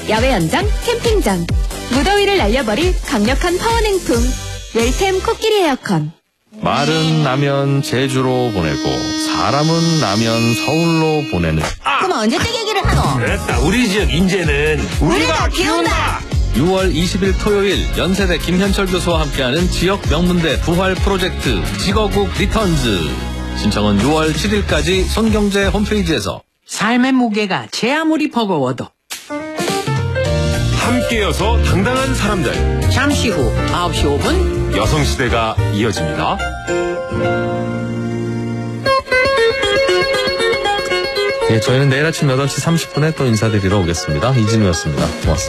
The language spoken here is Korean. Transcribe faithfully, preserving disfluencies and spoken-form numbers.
야외 연장, 캠핑장, 무더위를 날려버릴 강력한 파워냉풍, 웰템 코끼리 에어컨. 말은 나면 제주로 보내고 사람은 나면 서울로 보내는. 아! 그럼 언제 때 얘기를 하노? 됐다. 우리 지역 인재는 우리가 키운다. 유월 이십일 토요일 연세대 김현철 교수와 함께하는 지역 명문대 부활 프로젝트 직어국 리턴즈. 신청은 유월 칠일까지 손경제 홈페이지에서. 삶의 무게가 제 아무리 버거워도 함께여서 당당한 사람들. 잠시 후 아홉 시 오 분 여성시대가 이어집니다. 예, 저희는 내일 아침 여덟 시 삼십 분에 또 인사드리러 오겠습니다. 이진우였습니다. 고맙습니다.